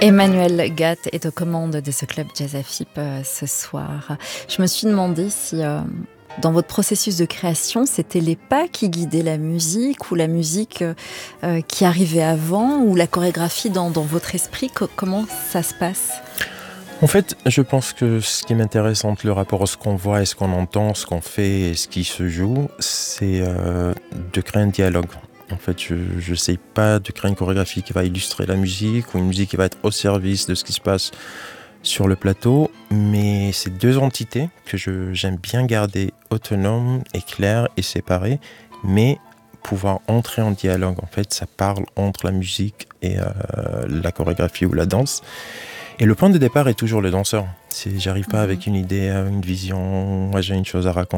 Emmanuel Gatt est aux commandes de ce club Jazz AFIP ce soir. Je me suis demandé si dans votre processus de création, c'était les pas qui guidaient la musique ou la musique qui arrivait avant ou la chorégraphie dans votre esprit. Comment ça se passe ? En fait, je pense que ce qui m'intéresse entre le rapport à ce qu'on voit et ce qu'on entend, ce qu'on fait et ce qui se joue, c'est de créer un dialogue. En fait, je n'essaye pas de créer une chorégraphie qui va illustrer la musique ou une musique qui va être au service de ce qui se passe sur le plateau, mais c'est deux entités que j'aime bien garder autonomes et claires et séparées, mais pouvoir entrer en dialogue. En fait, ça parle entre la musique et la chorégraphie ou la danse. Et le point de départ est toujours le danseur. J'arrive pas avec une idée, une vision, moi j'ai une chose à raconter.